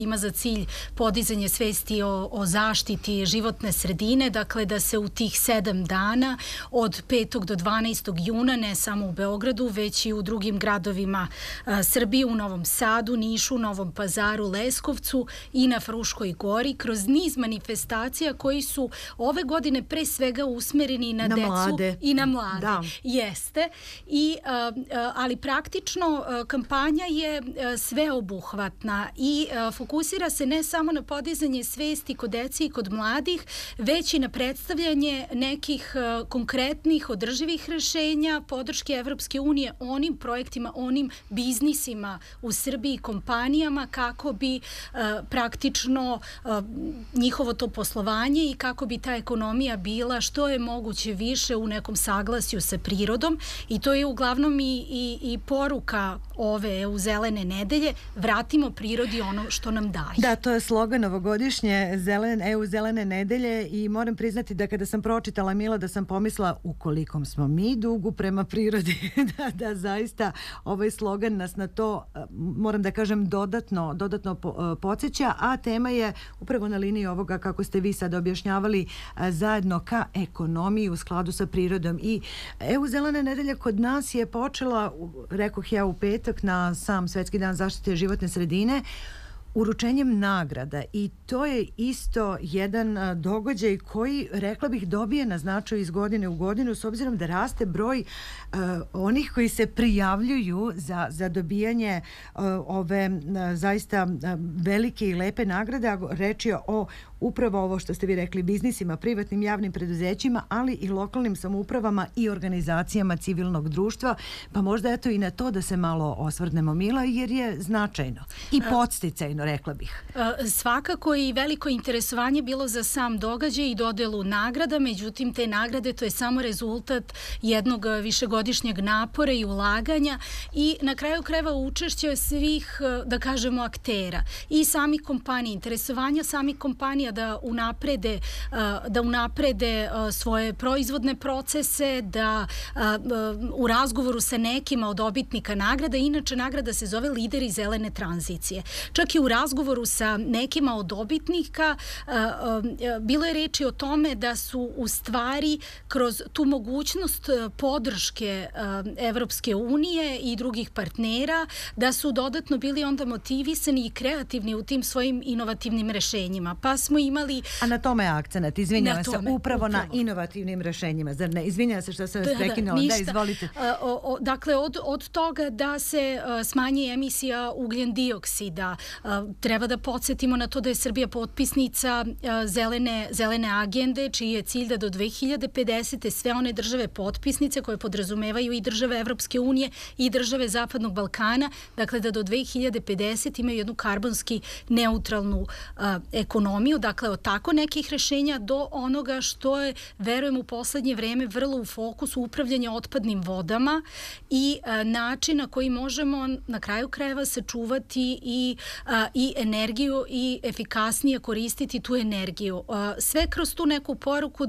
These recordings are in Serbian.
ima za cilj podizanje svesti o zaštiti životne sredine, dakle da se u tih 7 dana od 5. do 12. juna, ne samo u Beogradu, već i u drugim gradovima Srbije, u Novom Sadu, Nišu, Novom Pazaru, Leskovcu i na Fruškoj gori, kroz niz manifestacija koji su ove godine pre svega usmereni na decu mlade. I na mlade. Da. Jeste. Ali praktično kampanja je sveobuhvatna i fokusira se ne samo na podizanje svesti kod dece i kod mladih, već i na predstavljanje nekih konkretnih održivih rešenja, podrške Evropske unije onim projektima, onim biznisima u Srbiji, kompanijama, kako bi praktično njihovo to poslovanje i kako bi ta ekonomija bila što je moguće više u nekom saglasju sa prirodom, i to je uglavnom i poruka ove EU zelene nedelje: vratimo prirodi ono što nam daje. Da, to je slogan ovogodišnje EU zelene nedelje i moram priznati da kada sam pročitala, Mila, da sam pomislila u kolikom smo mi dugu prema prirodi, da zaista ovaj slogan nas na to, moram da kažem, dodatno podsjeća, a tema je upravo na liniji ovoga kako ste vi sad objašnjavali, zajedno ka ekonomiji u skladu sa prirodom. I EU zelena nedelja kod nas je počela, rekoh ja, u petak na sam Svetski dan zaštite životne sredine, uručenjem nagrada, i to je isto jedan događaj koji, rekla bih, dobije na značaju iz godine u godinu, s obzirom da raste broj onih koji se prijavljuju za dobijanje ove zaista velike i lepe nagrade. Reč je o upravo ovo što ste vi rekli, biznisima, privatnim javnim preduzećima, ali i lokalnim samoupravama i organizacijama civilnog društva, pa možda eto i na to da se malo osvrnemo, Mila, jer je značajno i podsticajno, rekla bih. Svakako i veliko interesovanje bilo za sam događaj i dodelu nagrada, međutim te nagrade, to je samo rezultat jednog višegodišnjeg napora i ulaganja i na kraju krajeva učešća svih, da kažemo, aktera i samih kompanija, interesovanja samih kompanija da unaprede svoje proizvodne procese, da u razgovoru sa nekima od dobitnika nagrada, inače nagrada se zove Lideri zelene tranzicije. Čak i u razgovoru sa nekima od dobitnika bilo je reči o tome da su u stvari kroz tu mogućnost podrške Evropske unije i drugih partnera, da su dodatno bili onda motivisani i kreativni u tim svojim inovativnim rešenjima. Pa smo imali... A na tome je akcenat, izvinjavam se, upravo na inovativnim rešenjima, zar ne? Izvinjavam se što sam vas prekinula. Da, izvolite. Dakle, od toga da se smanji emisija ugljen dioksida, treba da podsjetimo na to da je Srbija potpisnica zelene agende, čiji je cilj da do 2050. sve one države potpisnice, koje podrazumevaju i države Evropske unije i države Zapadnog Balkana, dakle da do 2050 imaju jednu karbonski neutralnu ekonomiju. Dakle, od tako nekih rešenja do onoga što je, verujem, u poslednje vreme vrlo u fokusu upravljanja otpadnim vodama i način na koji možemo na kraju krajeva sačuvati i energiju i efikasnije koristiti tu energiju. Sve kroz tu neku poruku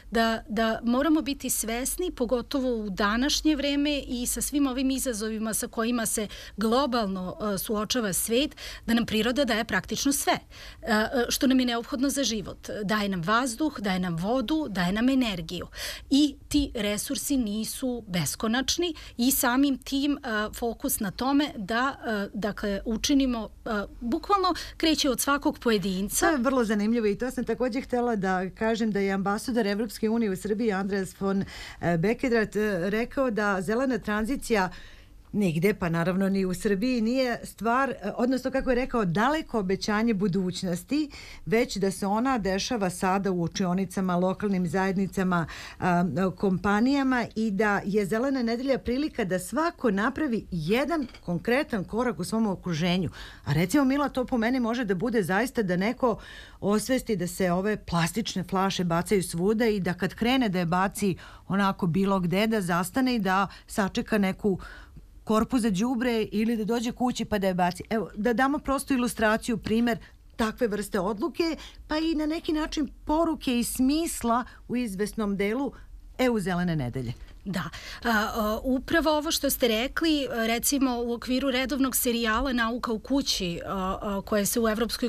da moramo biti svesni, pogotovo u današnje vreme i sa svim ovim izazovima sa kojima se globalno suočava svet, da nam priroda daje praktično sve, što nam je neophodno za život. Daje nam vazduh, daje nam vodu, daje nam energiju. I ti resursi nisu beskonačni i samim tim fokus na tome da, dakle, učinimo, bukvalno kreće od svakog pojedinca. To je vrlo zanimljivo i to sam također htjela da kažem, da je ambasador Evropske unije u Srbiji Andreas von Beckerath rekao da zelena tranzicija nigde, pa naravno ni u Srbiji, nije stvar, odnosno kako je rekao, daleko obećanje budućnosti, već da se ona dešava sada u učionicama, lokalnim zajednicama, kompanijama, i da je zelena nedelja prilika da svako napravi jedan konkretan korak u svom okruženju. A recimo, Mila, to po meni može da bude zaista da neko osvesti da se ove plastične flaše bacaju svuda i da kad krene da je baci onako bilo gde, da zastane i da sačeka neku korpu za đubre ili da dođe kući pa da je baci. Evo, da damo prostu ilustraciju, primer takve vrste odluke, pa i na neki način poruke i smisla u izvesnom delu EU zelene nedelje. Da, upravo ovo što ste rekli, recimo u okviru redovnog serijala Nauka u kući, koje se u Evropskoj